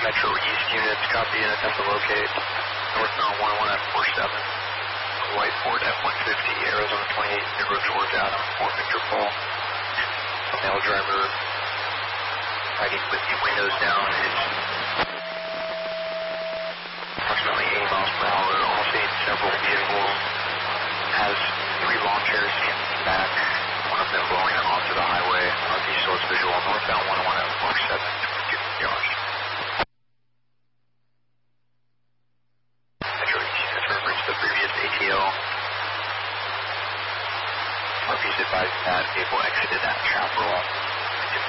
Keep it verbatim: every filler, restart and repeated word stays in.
Metro East units, copy and attempt to locate. Northbound one one at four seven. White Ford F one fifty, Arizona twenty-eight, zero George Adam, four Victor Paul. Male driver, riding with the windows down, is approximately eighty miles per hour, also several vehicles. Has three lawn chairs in the back, one of them blowing onto the highway. Northeast source visual, northbound one one at four seven, twenty-two yards. Metro East has referenced the previous A T O. Northeast advised that vehicle exited at Chaparral.